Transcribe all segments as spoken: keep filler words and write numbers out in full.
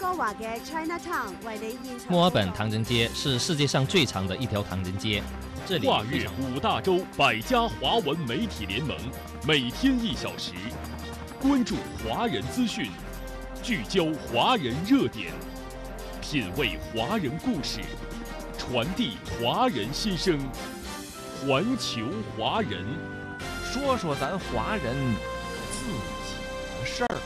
哥華嘅 Chinatown 為你現場。 墨爾本唐人街是世界上最長的一條唐人街，這裡跨越五大洲百家華文媒體聯盟，每天一小時，關注華人資訊，聚焦華人熱點，品味華人故事，傳遞華人心聲，環球華人， 說說咱華人自己的事兒。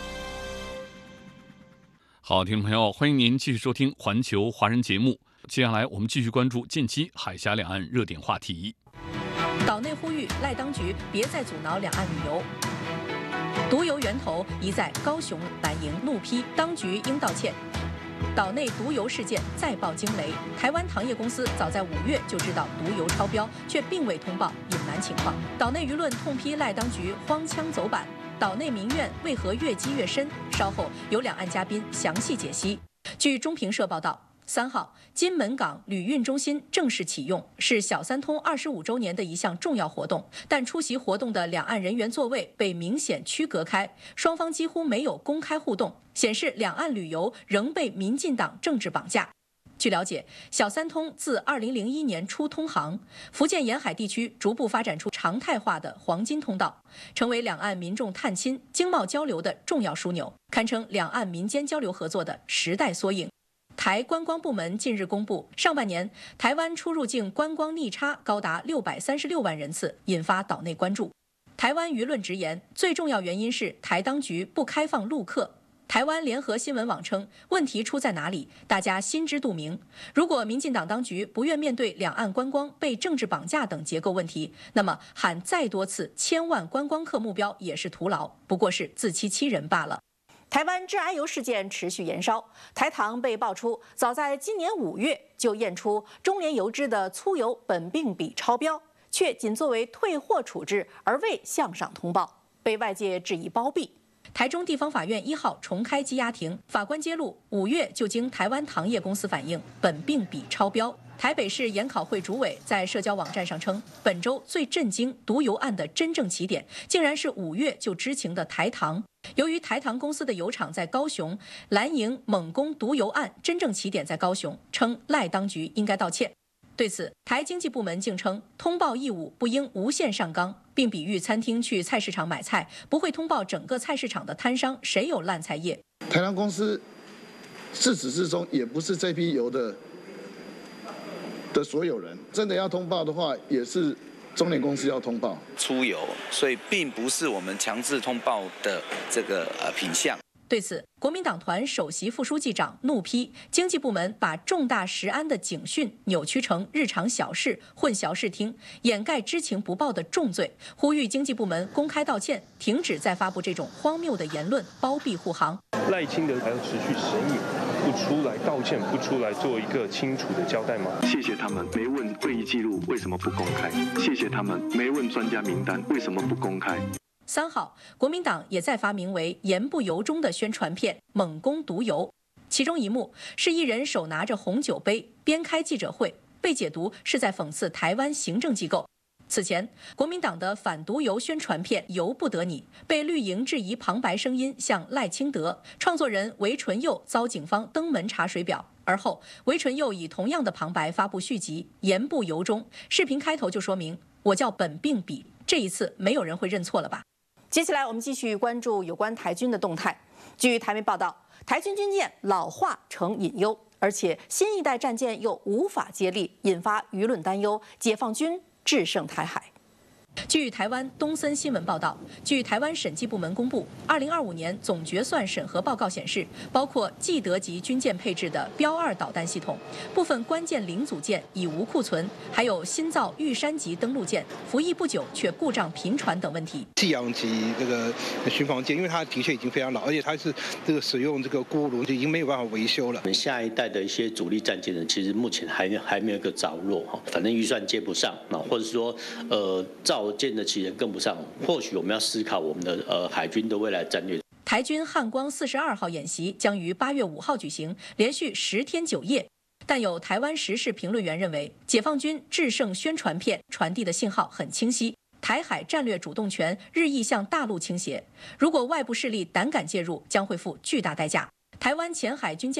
好，听众朋友，欢迎您继续收听环球华人节目。接下来我们继续关注近期海峡两岸热点话题。 岛内呼吁赖当局别再阻挠两岸旅游。毒油源头疑在高雄蓝营，怒批当局应道歉。岛内毒油事件再爆惊雷，台湾糖业公司早在五月就知道毒油超标，却并未通报隐瞒情况。岛内舆论痛批赖当局荒腔走板。岛内民怨为何越积越深？稍后由两岸嘉宾详细解析。据中评社报道，三号金门港旅运中心正式启用，是小三通二十五周年的一项重要活动。但出席活动的两岸人员座位被明显区隔开，双方几乎没有公开互动，显示两岸旅游仍被民进党政治绑架。据了解，小三通自二零零一年初通航，福建沿海地区逐步发展出常态化的黄金通道，成为两岸民众探亲、经贸交流的重要枢纽，堪称两岸民间交流合作的时代缩影。台观光部门近日公布，上半年台湾出入境观光逆差高达六百三十六万人次，引发岛内关注。台湾舆论直言，最重要原因是台当局不开放陆客。台湾联合新闻网称，问题出在哪里？大家心知肚明。如果民进党当局不愿面对两岸观光被政治绑架等结构问题，那么喊再多次千万观光客目标也是徒劳，不过是自欺欺人罢了。台湾致癌油事件持续延烧，台糖被爆出早在今年五月就验出中联油脂的粗油苯并芘超标，却仅作为退货处置而未向上通报，被外界质疑包庇。台中地方法院一号重开羁押庭，法官揭露，五月就经台湾糖业公司反映苯并芘超标。台北市研考会主委在社交网站上称，本周最震惊毒油案的真正起点，竟然是五月就知情的台糖。由于台糖公司的油厂在高雄，蓝营猛攻毒油案真正起点在高雄，称赖当局应该道歉。对此，台经济部门竟称通报义务不应无限上纲，并比喻餐厅去菜市场买菜不会通报整个菜市场的摊商谁有烂菜叶。 台糖公司自始至终也不是这批油的的所有人，真的要通报的话，也是中联公司要通报出油，所以并不是我们强制通报的这个呃品项。 对此，国民党团首席副书记长怒批经济部门把重大食安的警讯扭曲成日常小事，混淆视听，掩盖知情不报的重罪，呼吁经济部门公开道歉，停止再发布这种荒谬的言论，包庇护航。 赖清德还要持续审理，不出来道歉，不出来做一个清楚的交代吗？ 谢谢他们没问会议记录为什么不公开，谢谢他们没问专家名单为什么不公开。 三号，国民党也在发名为“言不由衷”的宣传片，猛攻毒油。其中一幕是一人手拿着红酒杯，边开记者会，被解读是在讽刺台湾行政机构。此前，国民党的反毒油宣传片《由不得你》被绿营质疑旁白声音像赖清德，创作人韦纯佑遭警方登门查水表。而后，韦纯佑以同样的旁白发布续集《言不由衷》，视频开头就说明我叫苯并芘，这一次没有人会认错了吧？接下来，我们继续关注有关台军的动态。据台媒报道，台军军舰老化成隐忧，而且新一代战舰又无法接力，引发舆论担忧，解放军制胜台海。据台湾东森新闻报道，据台湾审计部门公布，二零二五年总决算审核报告显示，包括既得级军舰配置的标二导弹系统，部分关键零组件已无库存，还有新造玉山级登陆舰服役不久却故障频传等问题。 济阳级这个巡防舰，因为它的确已经非常老，而且它是这个使用这个锅炉，已经没有办法维修了。 我们下一代的一些主力战舰呢，其实目前还还没有一个着落哈，反正预算接不上啊，或者说呃造舰的其实跟不上，或许我们要思考我们的呃海军的未来战略。 台军汉光四十二号演习将于八月五号举行，连续十天九夜。但有台湾时事评论员认为，解放军制胜宣传片传递的信号很清晰，台海战略主动权日益向大陆倾斜。如果外部势力胆敢介入，将会付巨大代价。台湾前海军舰